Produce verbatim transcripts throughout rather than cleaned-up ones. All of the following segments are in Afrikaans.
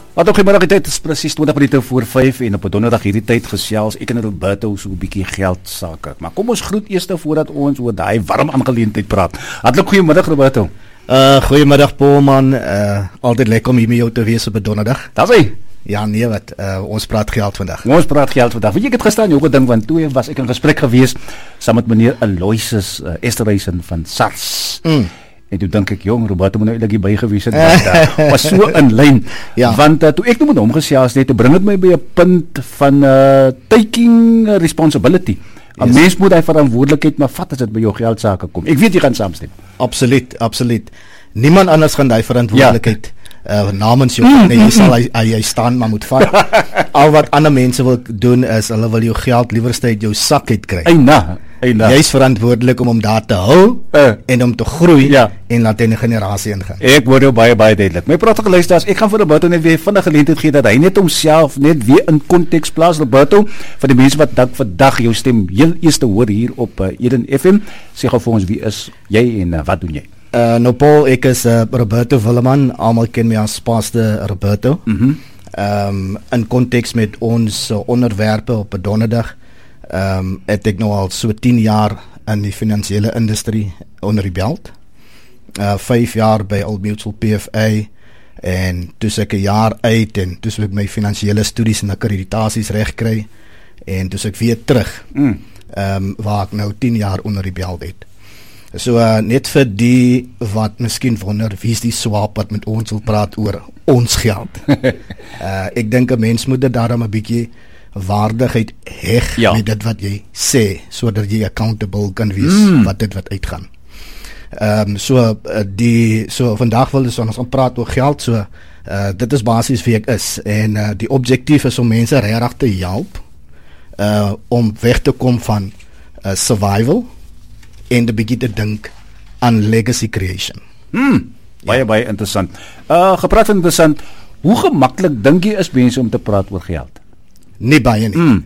Wat ook goeiemiddag, die tyd is presies twintig minute voor vyf en op 'n donderdag hierdie tyd gesels ek en Roberto so 'n bietjie geld sake. Maar kom ons groet eers voordat ons oor daai warm aangeleentheid praat. Hartlik goeiemiddag Roberto. Uh goeiemiddag Paul man, uh altyd lekker om hier met jou te wees op 'n donderdag. Daar's hy. Ja nee wat, uh, ons praat geld vandag. Ons praat geld vandag. Weet jy ek het gestaan jou ding want toe was ek in gesprek gewees saam met meneer Aloysius uh, Esterhuizen van SARS. Mm. En toe dink ek, jong, Roberto moet nou eintlik hier by gewees het, want uh, was so in lyn, ja. Want uh, toe ek nou met hom gesels net, toe bring het my by 'n punt van uh, taking responsibility. 'n Yes. Mens moet hy verantwoordelikheid maar vat as dit by jou geldsake kom. Ek weet jy gaan saamstem. Absoluut, absoluut. Niemand anders gaan daai verantwoordelikheid ja. uh, namens jou, mm, nee, jy sal hy, hy, hy staan maar moet vat. Al wat ander mense wil doen is, hulle wil jou geld liewerste uit jou sak uit kry. Eina. Jy is verantwoordelik om hom daar te hou uh, en om te groei ja. en laat hy 'n generasie ingaan. Ek word jou baie baie duidelik. My pragtige luisteraars, ek gaan vir Roberto net weer vinnig geleentheid gee dat hy net homself net weer in konteks plaas. Roberto, vir die mense wat dalk vandag jou stem heel eers hoor hier op uh, Eden F M, sê gou vir ons wie is jy en uh, wat doen jy? Uh, nou Paul, ek is uh, Roberto Willeman, almal ken my as Pastor Roberto. Mhm. Mm um, in konteks met ons uh, onderwerpe op 'n donderdag. Ehm um, het ek nou al so tien jaar in die finansiële industrie onder die belt. Uh vyf jaar by Old Mutual P F A en toe ek 'n jaar uit en toe ek my finansiële studies en akkreditasies reg kry en toe ek weer terug. Ehm mm. um, waar ek nou tien jaar onder die belt het. So uh, net vir die wat miskien wonder wie is die swap wat met ons wil praat oor ons geld. uh ek dink 'n mens moet dit daarom 'n bietjie waardigheid heg ja. met dit wat jy sê, sodat jy accountable kan wees mm. wat dit wat uitgaan. Ehm um, so uh, die so vandag wil ons ons praat oor geld, so uh, dit is basies wie ek is en uh, die objektief is om mense regtig te help uh, om weg te kom van uh, survival en te begin te dink aan legacy creation. Hmm, baie ja. baie interessant. Uh gepraat van interessant, hoe gemaklik dink jy is mense om te praat oor geld? Nie baie nie. Mm.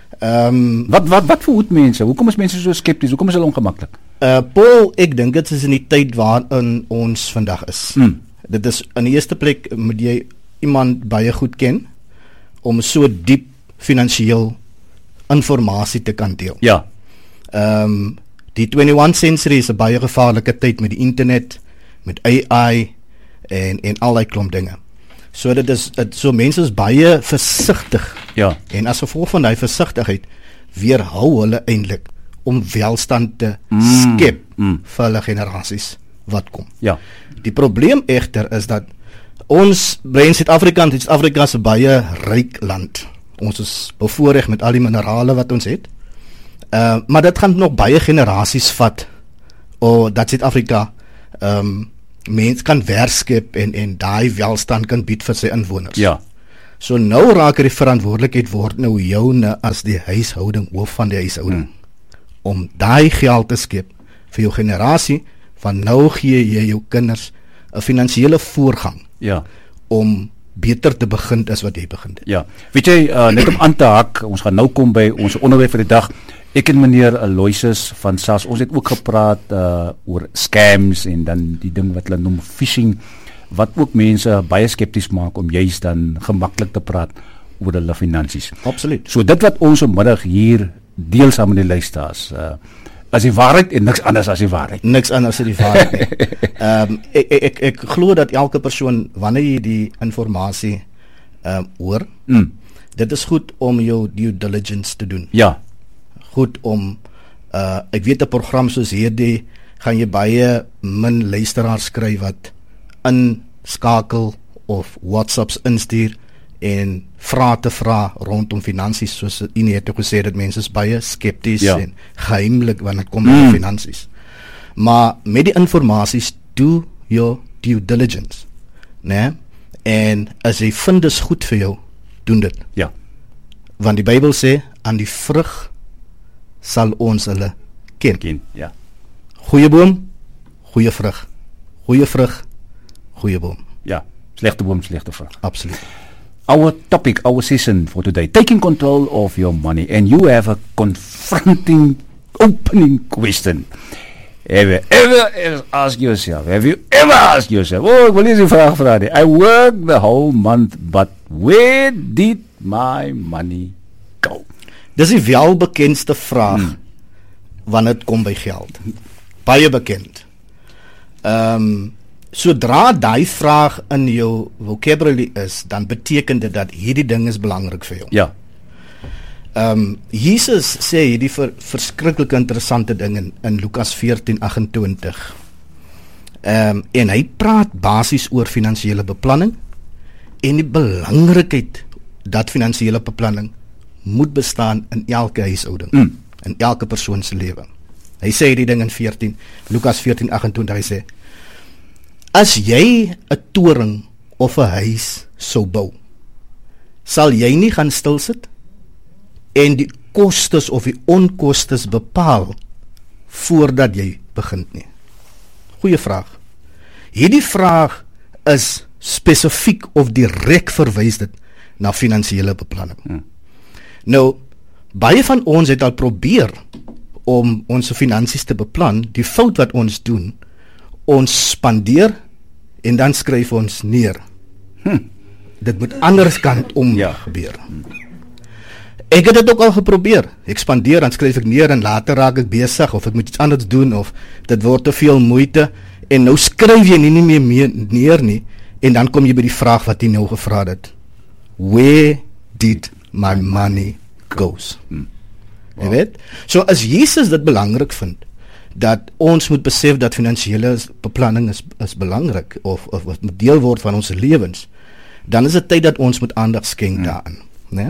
Um, wat wat wat verhoed mense? Hoekom is mense so skepties? Hoekom is hulle ongemaklik? Uh Paul, ek dink dit is in die tyd waarin ons vandag is. Mm. Dit is in die eerste plek moet jy iemand baie goed ken om so diep finansiëel inligting te kan deel. Ja. Ehm um, die twenty-first century is 'n baie gevaarlike tyd met die internet, met A I en en al daai klomp dinge. So dit is het, so mense is baie versigtig. Ja. En as gevolg van daai versigtigheid weerhou hulle eintlik om welstand te mm. skep mm. vir hulle generasies wat kom. Ja. Die probleem egter is dat ons in Suid-Afrika, Suid-Afrika is 'n baie ryk land. Ons is bevoorreg met al die minerale wat ons het. Uh, maar dit gaan nog baie generasies vat o dat Suid-Afrika ehm um, mens kan werskep en en daai welstand kan bied vir sy inwoners. Ja. So nou raak die verantwoordelikheid word nou joune as die huishouding, hoof van die huishouding, hmm. om daai geld te skep vir jou generasie, van nou gee jy jou kinders 'n finansiële voorgang. Ja. Om beter te begin as wat jy begin het. Ja. Weet jy, uh, net om aan te hak, ons gaan nou kom by ons onderwerp vir die dag. Ek en meneer Aloysius van SARS, ons het ook gepraat uh, oor scams en dan die ding wat hulle noem phishing, wat ook mense baie skepties maak om juist dan gemaklik te praat oor hulle finansies. Absoluut. So dit wat ons vanmiddag hier deel saam met die luisteraars, uh, as die waarheid en niks anders as die waarheid. Niks anders as die waarheid. Ehm um, ek ek ek, ek glo dat elke persoon wanneer jy die inligting ehm um, hoor, mm. dit is goed om jou due diligence te doen. Ja. Goed om uh ek weet 'n program soos hierdie gaan jy baie min luisteraars kry wat inskakel of WhatsApps instuur en vra te vra rondom finansies, soos u het gesê dat mense is baie skepties ja. en geheimlik wanneer dit kom by mm. finansies. Maar met die inligting do your due diligence, né? En as jy vind dit goed vir jou, doen dit. Ja. Want die Bybel sê aan die vrug sal ons hulle ken. ken ja. Goeie boom, goeie vrug. Goeie vrug, goeie boom. Ja, slegte boom, slegte vrug. Absoluut. Our topic, our session for today, taking control of your money, and you have a confronting opening question. Have you ever, ever asked yourself, have you ever asked yourself, oh, ek wil nie die vraag vra nie. I worked the whole month, but where did my money go? Dis die welbekendste vraag hmm. wanneer dit kom by geld. Baie bekend. Ehm um, sodra daai vraag in jou vocabulary is, dan beteken dit dat hierdie ding is belangrik vir jou. Ja. Ehm um, Jesus sê hierdie ver, verskriklike interessante ding in, in Lukas veertien agt-en-twintig. Ehm um, en hy praat basies oor finansiële beplanning en die belangrikheid dat finansiële beplanning moet bestaan in elke huishouding, mm. in elke persoon se lewe. Hy sê hierdie ding in veertien, Lukas veertien agt-en-twintig, hy sê: as jy 'n toring of 'n huis sou bou, sal jy nie gaan stil sit en die kostes of die onkostes bepaal voordat jy begin nie? Goeie vraag. Hierdie vraag is spesifiek of direk verwys dit na finansiële beplanning. Hmm. Nou, baie van ons het al probeer om ons finansies te beplan. Die fout wat ons doen, ons spandeer en dan skryf ons neer. Hm. Dit moet anders kant om ja. gebeur. Hmm. Ek het dit ook al geprobeer. Ek spandeer, dan skryf ek neer en later raak ek besig of ek moet iets anders doen of dit word te veel moeite en nou skryf jy nie, nie meer neer nie en dan kom jy by die vraag wat jy nou gevra het. Where did my money goes? Hmm. Wow. Jy weet? So as Jesus dit belangrik vind, dat ons moet besef dat finansiële beplanning is, is belangrik, of, of, of moet deel word van ons lewens, dan is dit tyd dat ons moet aandag skenk hmm. daaraan. Nee?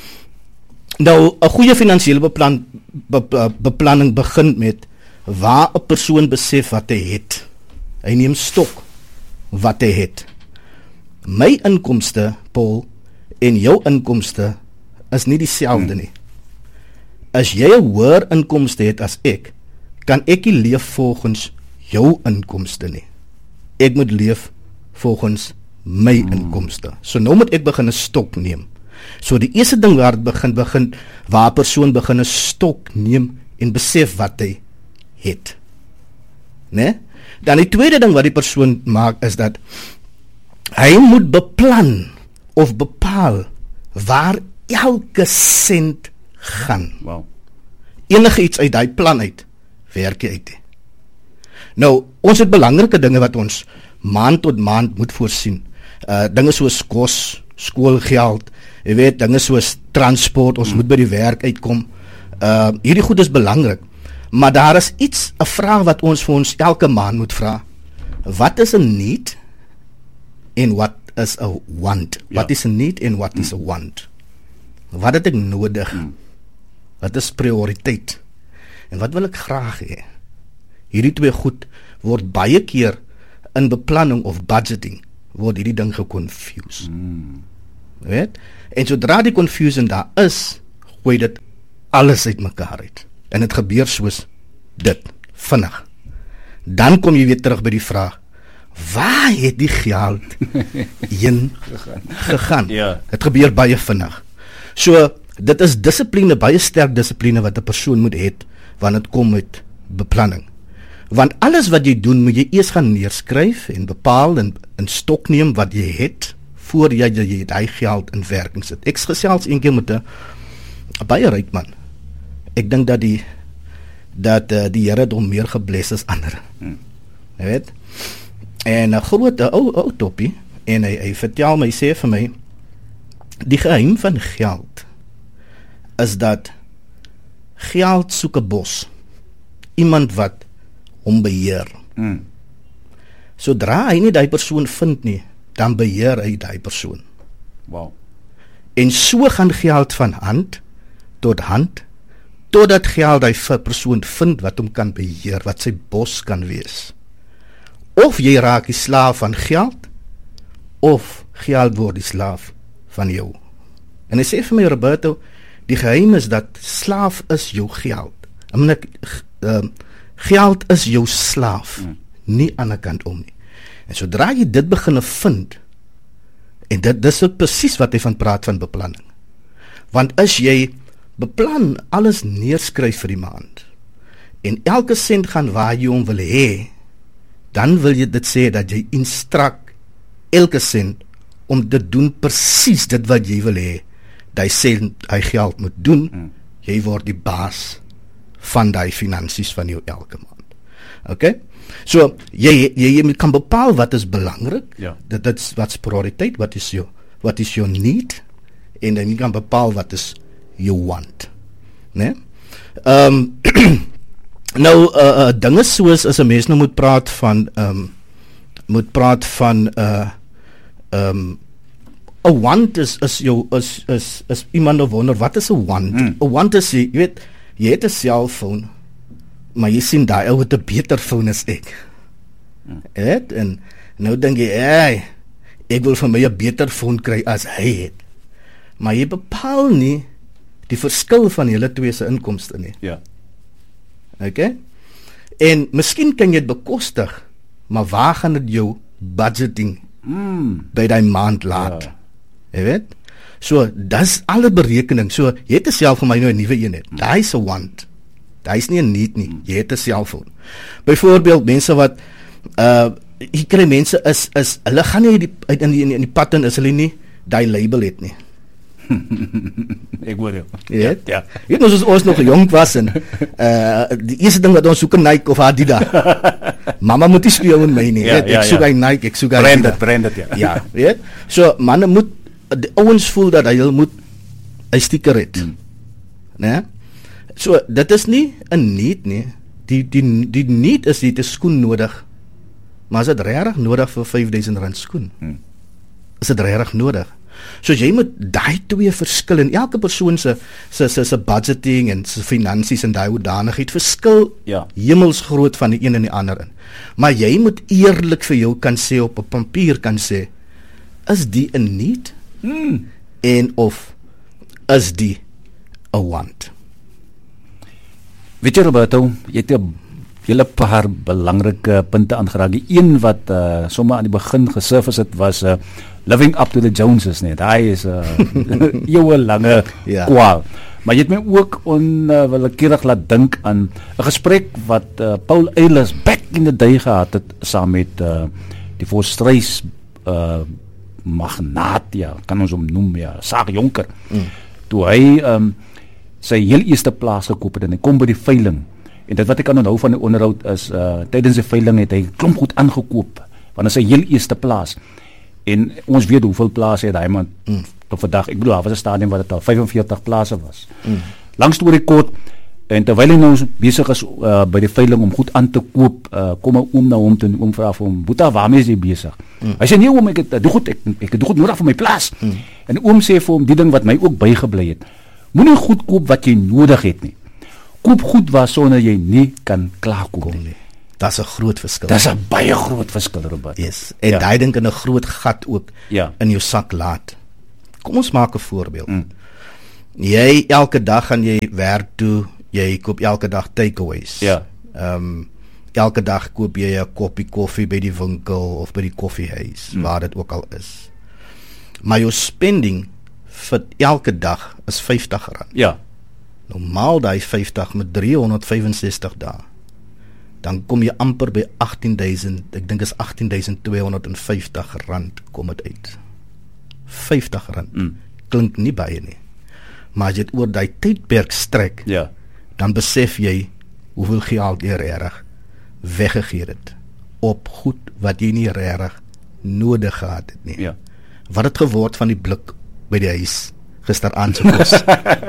Nou, 'n goeie finansiële beplan, be, be, beplanning begin met waar 'n persoon besef wat hy het. Hy neem stok wat hy het. My inkomste, Paul, en jou inkomste is nie dieselfde hmm. nie. As jy 'n hoër inkomste het as ek, kan ek nie leef volgens jou inkomste nie. Ek moet leef volgens my hmm. inkomste. So nou moet ek begin 'n stok neem. So die eerste ding waar het begin, begin, waar 'n persoon begin 'n stok neem en besef wat hy het. Né? Dan die tweede ding wat die persoon maak is dat hy moet beplan of bepaal waar elke sent gaan. Wow. Enige iets uit die plan uit, werk jy uit. Nou, ons het belangrike dinge wat ons maand tot maand moet voorsien. Uh, dinge soos kos, skoolgeld, jy weet, dinge soos transport, ons hmm. moet by die werk uitkom. Uh, hierdie goed is belangrik. Maar daar is iets, 'n vraag wat ons vir ons elke maand moet vra. Wat is 'n need en wat is 'n want? Ja. Wat is 'n need en wat hmm. is 'n want? Wat het ek nodig? Hmm. Wat is prioriteit? En wat wil ek graag hê? Hierdie twee goed word baie keer in beplanning of budgeting word hierdie ding geconfuse. Hmm. Weet? En sodra die confusion daar is, gooi dit alles uit mekaar uit. En dit gebeur soos dit, vinnig. Dan kom jy weer terug by die vraag, waar het die geld heen gegaan? gegaan? Ja. Het gebeur baie vinnig. So, dit is dissipline, baie sterk dissipline wat 'n persoon moet hê wanneer dit kom met beplanning. Want alles wat jy doen, moet jy eers gaan neerskryf en bepaal en in stok neem wat jy het, voor jy jy daai geld in werking sit. Ek gesels een keer met 'n baie ryk man. Ek dink dat die dat uh, die Here hom meer gebless as ander. Hmm. Jy weet? En 'n groot ou ou toppie en hy, hy vertel my, sê vir my, die geheim van geld is dat geld soek 'n bos. Iemand wat hom beheer. Hmm. Sodra hy nie die persoon vind nie, dan beheer hy die persoon. Wow. En so gaan geld van hand tot hand, totdat geld die persoon vind wat hom kan beheer, wat sy bos kan wees. Of jy raak die slaaf van geld, of geld word die slaaf van jou. En hy sê vir my, Roberto, die geheim is dat slaaf is jou geld. I mean, uh, geld is jou slaaf, hmm. nie aan die kant om nie. En sodra jy dit begin vind, en dit, dit is ook precies wat hy van praat van beplanning. Want as jy beplan, alles neerskryf vir die maand, en elke sent gaan waar jy hom wil hê, dan wil jy dit sê dat jy instruct elke sent om te doen presies dit wat jy wil hê. Hy sê hy geld moet doen, hmm. jy word die baas van die finansies van jou elke maand. Okay? So, jy, jy, jy kan bepaal wat is belangrik, ja. dat dit is wat is prioriteit, wat is jou, wat is jou need, en dan jy kan bepaal wat is jou want. Nee? Um, nou, uh, uh, dinge soos, as 'n mens nou moet praat van, um, moet praat van, uh, um, 'n want is, is jou, is, is, is iemand nou wonder, wat is 'n want? 'n mm. want is, jy weet, jy het 'n cellfoon, maar jy sien daai ou het 'n beter foon as ek. Mm. Het, en nou dink jy, hey, ek wil vir my 'n beter foon kry as hy het. Maar jy bepaal nie die verskil van julle twee se inkomste nie. Ja. Okay? En miskien kan jy dit bekostig, maar waar gaan dit jou budgeting mm. by daai maand laat? Ja. Jy weet? So, dis alle berekening. So, jy het self vir my nou 'n nuwe een het. Daai is 'n want. Daai is nie 'n need nie. Jy het 'n selfoon. Byvoorbeeld mense wat uh hier kry mense is is hulle gaan nie die uit in die in die pad in is hulle nie daai label het nie. Ek hoor jou. Ja. Ja. Jy weet ons ons nog jong was en uh die eerste ding wat ons soek 'n Nike of Adidas. Mamma moet nie speel met my nie. Ja, ja, ek soek ja. 'n Nike, ek soek 'n branded, branded ja. Ja, weet? So manne moet die ouens voel dat hy moet 'n sticker het. Hmm. Né? So dit is nie 'n need nie. Die die die need is dit 'n skoen nodig. Maar is dit regtig nodig vir vyf duisend rand skoen? Hmm. Is dit regtig nodig? So jy moet daai twee verskil in elke persoon se se se se budgeting en se finansies en daai hoedanigheid verskil ja. hemelsgroot van die een en die ander in. Maar jy moet eerlik vir jou kan sê op 'n papier kan sê is die 'n need? Hmm. En of is die 'n want? Weet jy Roberto, jy het 'n hele paar belangrike punte aangeraak. Die een wat uh, sommer aan die begin gesurface het was uh, living up to the Joneses net. Hy is 'n uh, eeue lange ja. kwaal. Maar jy het my ook onwillekeurig uh, laat dink aan 'n gesprek wat uh, Paul Eilers back in the day gehad het saam met uh, die voorstrys uh, magnaat, ja, kan ons hom noem, ja, Saak Jonker. Mm. Toe hy um, sy heel eerste plaas gekoop het en hy kom by die veiling. En dit wat ek kan onthou van die onderhoud is uh, tydens die veiling het hy klomp goed aangekoop want hy sy heel eerste plaas. En ons weet hoeveel plase het hy man mm. tot vandag. Ek bedoel, daar was 'n stadium waar dit al vyfenveertig plase was. Mm. Lang storie kort, en terwyl hy nou besig is uh, by die veiling om goed aan te koop, uh, kom 'n oom na hom toe en oom vra vir hom, "Boeta, waarmee is jy besig?" Mm. Hy sê, "Nee oom, ek het uh, goed, ek ek het goed nodig vir my plaas." Mm. En oom sê vir hom die ding wat my ook bygebly het. Moenie goed koop wat jy nodig het nie. Koop goed waarsonder jy nie kan klaarkom nie. Dis 'n groot verskil. Dis 'n baie groot verskil, Robert. Yes. En ja. daai ding kan 'n groot gat ook ja. in jou sak laat. Kom ons maak 'n voorbeeld. Mm. Jy elke dag gaan jy werk toe, jy koop elke dag takeaways. Ja. Ehm um, elke dag koop jy 'n koppie koffie by die winkel of by die koffiehuis, mm. waar dit ook al is. Maar jou spending vir elke dag is vyftig rand. Ja. Normaal daai vyftig met driehonderdvyfensestig dae. Dan kom jy amper by agtien duisend, ek dink is agtien duisend tweehonderdvyftig rand kom dit uit. vyftig rand. Mm. Klink nie baie nie. Maar as jy dit oor daai tydperk strek, ja. dan besef jy hoeveel geld jy regtig weggegee het op goed wat jy nie regtig nodig gehad het nie. Ja. Wat het geword van die blik by die huis gisteraand se kos?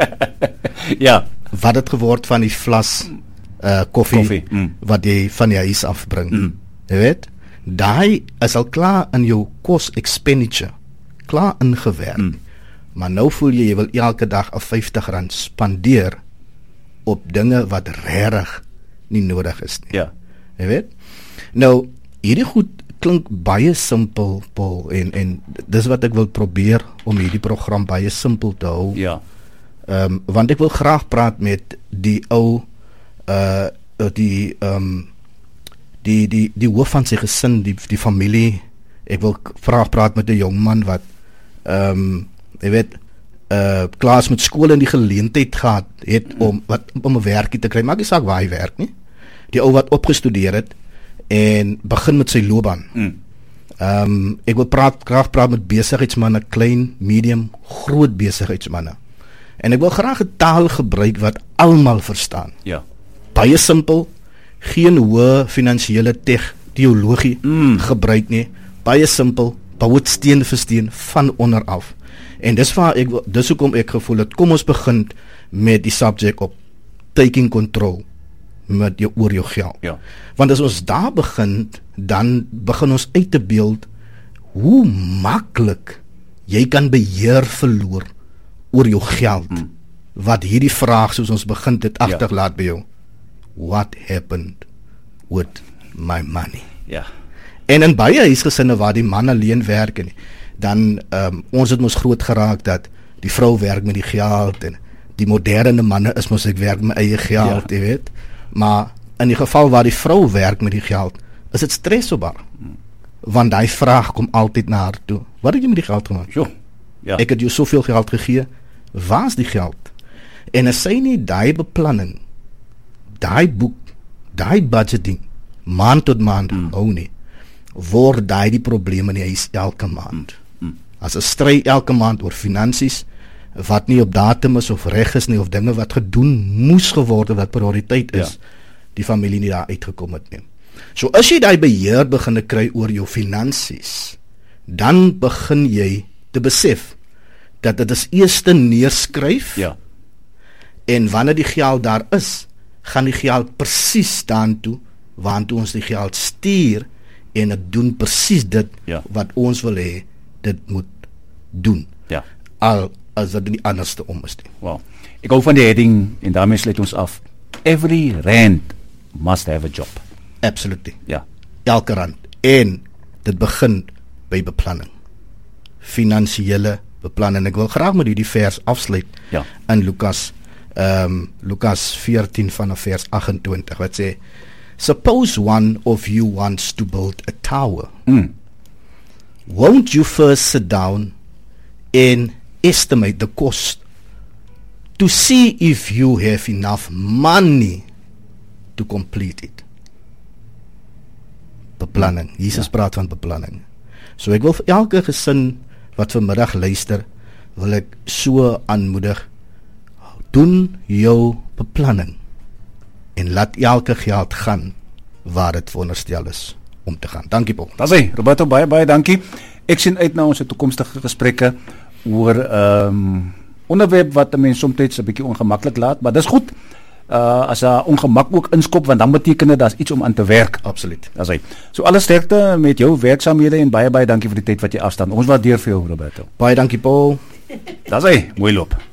Ja. Wat het geword van die vlas uh, koffie, koffie. Mm. wat jy van die huis afbring? Mm. Jy weet? Daai is al klaar in jou kos expenditure, klaar ingewerk. Mm. Maar nou voel jy jy wil elke dag 'n vyftig rand spandeer op dinge wat regtig nie nodig is nie. Ja. Jy weet? Nou, hierdie goed klink baie simpel, Paul, en en dis wat ek wil probeer om hierdie program baie simpel te hou. Ja. Ehm um, want ek wil graag praat met die ou uh die ehm um, die die die hoof van sy gesin, die die familie. Ek wil graag praat met 'n jong man wat ehm um, jy weet uh klaar met skool in die geleentheid gehad het mm. om wat om 'n werkie te kry. Maak nie saak waar hy werk nie. die ou wat opgestudeer het en begin met sy loopbaan. Mm. Um, ek wil praat, graag praat met besigheidsmanne, klein, medium, groot besigheidsmanne. En ek wil graag 'n taal gebruik wat almal verstaan. Ja. Baie simpel, geen hoë finansiële teg teologie mm. gebruik nie. Baie simpel, bou dit steen vir steen van onder af. En dis waar ek dis hoekom ek gevoel het kom ons begin met die subject op taking control met jou oor jou geld. Ja. Want as ons daar begin, dan begin ons uit te beeld hoe maklik jy kan beheer verloor oor jou geld. Hmm. Wat hierdie vraag soos ons begin het agterlaat ja. by jou. What happened with my money? Ja. En in baie huisgesinne waar die man alleen werk en dan um, ons het mos groot geraak dat die vrou werk met die geld en die moderne manne is mos ek werk met my eie geld, jy ja. weet. Maar in die geval waar die vrou werk met die geld, is dit stres op haar. Hmm. Want die vraag kom altyd na haar toe. Wat het jy met die geld gemaak? Jo. Ja. Ek het jou soveel geld gegee. Waar is die geld? En as sy nie die beplanning, die boek, die budgeting, maand tot maand hmm. hou nie, word die die probleme in die huis elke maand. Hmm. Hmm. As 'n stry elke maand oor finansies, wat nie op datum is of reg is nie, of dinge wat gedoen moes geword wat prioriteit is, ja. die familie nie daar uitgekom het nie. So as jy die beheer begin kry oor jou finansies, dan begin jy te besef dat dit is eers te neerskryf ja. en wanneer die geld daar is, gaan die geld presies daartoe waartoe ons die geld stuur en het doen presies dit ja. wat ons wil hê dit moet doen. Ja. Al as dit nie anders te om is nie. Wow. Ek hou van die heading en daarmee sluit ons af. Every rand must have a job. Absolutely. Ja. Elke rand. En dit begin by beplanning. Finansiële beplanning. Ek wil graag met hierdie vers afsluit ja. in Lukas um, Lukas veertien vanaf vers agt-en-twintig wat sê, suppose one of you wants to build a tower. Mm. Won't you first sit down and estimate the cost to see if you have enough money to complete it? Beplanning. Jesus ja. praat van beplanning. So ek wil vir elke gesin wat vanmiddag luister, wil ek so aanmoedig, doen jou beplanning en laat elke geld gaan waar dit veronderstel is om te gaan. Dankie Paul. Dis hy, Roberto, baie baie dankie. Ek sien uit na ons toekomstige gesprekke oor 'n um, onderwerp wat mense soms 'n bietjie ongemaklik laat, maar dis goed. Uh, as 'n ongemak ook inskop, want dan beteken dit daar's iets om aan te werk. Absoluut. Dis hy. So alle sterkte met jou werksaamhede en baie baie dankie vir die tyd wat jy afstaan. Ons waardeer vir jou, Roberto. Baie dankie Paul. Dis hy, mooi loop.